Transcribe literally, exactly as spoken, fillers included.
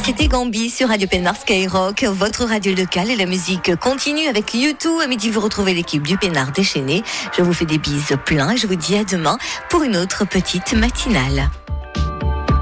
c'était Gambi sur Radio Pénard Skyrock, votre radio locale, et la musique continue avec U deux. À midi, vous retrouvez l'équipe du Pénard déchaîné. Je vous fais des bises plein et je vous dis à demain pour une autre petite matinale.